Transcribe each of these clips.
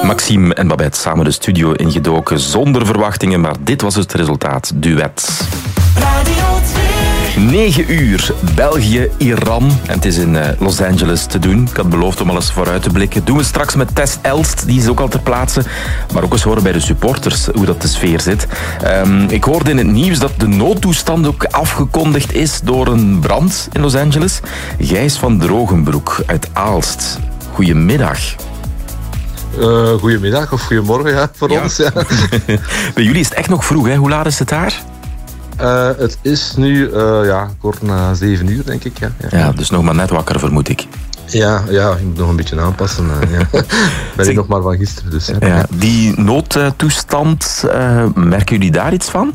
Maxime en Babette samen de studio ingedoken zonder verwachtingen, maar dit was het resultaat. Duet. Radio 2. 9 uur, België, Iran. En het is in Los Angeles te doen. Ik had beloofd om al eens vooruit te blikken. Doen we straks met Tess Elst, die is ook al ter plaatse. Maar ook eens horen bij de supporters hoe dat de sfeer zit. Ik hoorde in het nieuws dat de noodtoestand ook afgekondigd is door een brand in Los Angeles. Gijs van Drogenbroek uit Aalst. Goedemiddag. Goedemiddag of goedemorgen, ja, voor ons. Ja. Bij jullie is het echt nog vroeg, hè? Hoe laat is het daar? Het is nu kort na 7 uur, denk ik. Ja, dus nog maar net wakker, vermoed ik. Ja, ik moet nog een beetje aanpassen. Ben ik nog maar van gisteren. Dus, ja. Die noodtoestand, merken jullie daar iets van?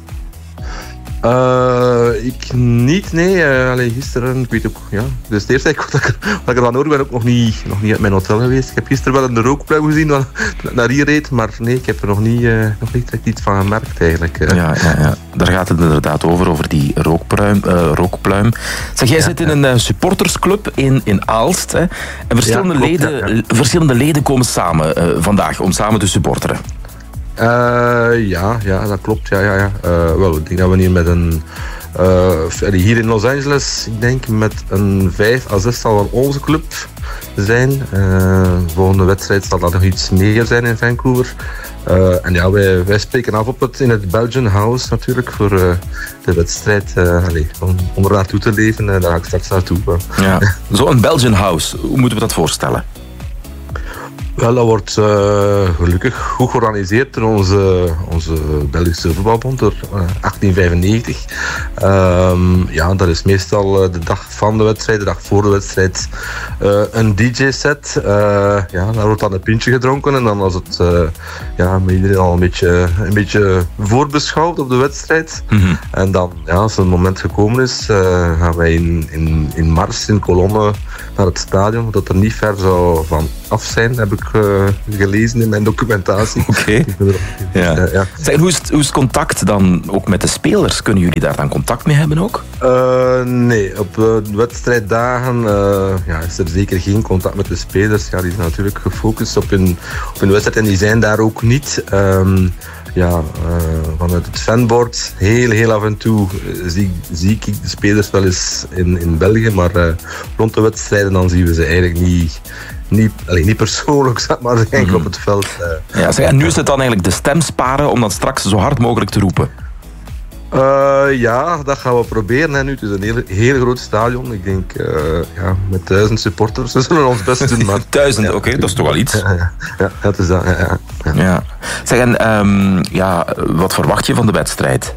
Ik niet, nee. Gisteren, ik weet ook, ja. Dus de eerste keer dat ik ervan hoor, ben ik ook nog niet uit mijn hotel geweest. Ik heb gisteren wel een rookpluim gezien dat naar hier reed, maar nee, ik heb er nog niet direct iets van gemerkt eigenlijk. Ja. Daar gaat het inderdaad over die rookpluim. Zeg, jij zit in een supportersclub in Aalst, hè? En verschillende leden komen samen vandaag om samen te supporteren. Ja, dat klopt. Ja. Wel, ik denk dat we hier met een... hier in Los Angeles, ik denk met een 5 à 6 zal wel onze club zijn. De volgende wedstrijd zal dat nog iets meer zijn in Vancouver. En ja, wij spreken af in het Belgian House natuurlijk voor de wedstrijd om er naartoe te leven. Daar ga ik straks naartoe. Ja. Zo'n Belgian House, hoe moeten we dat voorstellen? Wel, dat wordt gelukkig goed georganiseerd door onze Belgische voetbalbond, door 1895. Dat is meestal de dag van de wedstrijd, de dag voor de wedstrijd, een DJ-set. Daar wordt dan een pintje gedronken en dan als het met iedereen al een beetje voorbeschouwd op de wedstrijd. Mm-hmm. En dan, als het moment gekomen is, gaan wij in mars, in kolonne naar het stadion, dat er niet ver zou van af zijn, heb ik gelezen in mijn documentatie. Oké. Ja. Zeg, hoe is het contact dan ook met de spelers? Kunnen jullie daar dan contact mee hebben ook? Nee, op de wedstrijddagen is er zeker geen contact met de spelers. Ja, die zijn natuurlijk gefocust op hun wedstrijd en die zijn daar ook niet. Vanuit het fanboard heel af en toe zie ik de spelers wel eens in België, maar rond de wedstrijden dan zien we ze eigenlijk niet persoonlijk, zeg maar, eigenlijk op het veld. En nu is het dan eigenlijk de stem sparen om dat straks zo hard mogelijk te roepen? Dat gaan we proberen. Hè. Nu, het is een heel groot stadion. Ik denk met 1000 supporters. We zullen ons best doen. Maar... 1000, oké, dat is toch wel iets. Ja, dat is dat. Ja. Zeg, en wat verwacht je van de wedstrijd?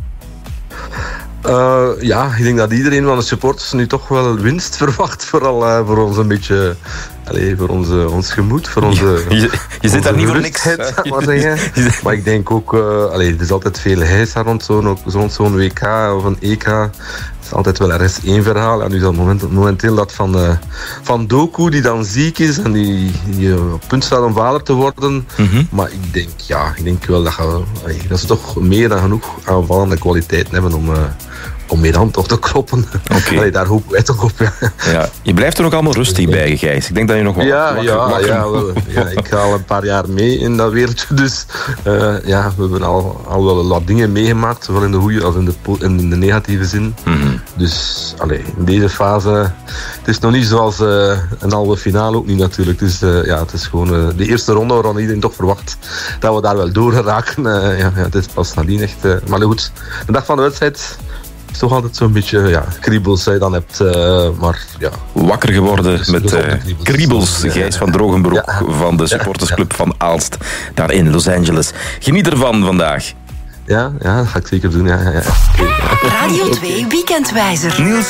Ik denk dat iedereen van de supporters nu toch wel winst verwacht. Vooral voor ons een beetje... voor ons gemoed, voor onze... Je zit daar niet voor niks. Maar ik denk ook... er is altijd veel heisa rond zo'n WK of een EK. Het is altijd wel ergens één verhaal. En nu is dat momenteel dat van Doku, die dan ziek is en die op punt staat om vader te worden. Mm-hmm. Maar ik denk wel dat ze toch meer dan genoeg aanvallende kwaliteiten hebben om meer aan toch te kloppen. Okay. Daar hopen wij toch op. Ja. Je blijft er ook allemaal rustig bij, Gijs. Ik denk dat je nog wel... Ik ga al een paar jaar mee in dat wereldje. Dus we hebben al wel wat dingen meegemaakt. Zowel in de goede als in de negatieve zin. Mm-hmm. Dus in deze fase... Het is nog niet zoals een halve finale ook niet natuurlijk. Dus het is gewoon de eerste ronde waarvan iedereen toch verwacht dat we daar wel door geraken. Het is pas nadien echt... maar goed, de dag van de wedstrijd... Het is toch altijd zo'n beetje kriebels dat je dan hebt, Wakker geworden met kriebels, Gijs van Drogenbroek van de supportersclub van Aalst, daar in Los Angeles. Geniet ervan vandaag. Ja, dat ga ik zeker doen. Ja. Radio 2 Weekendwijzer. Niels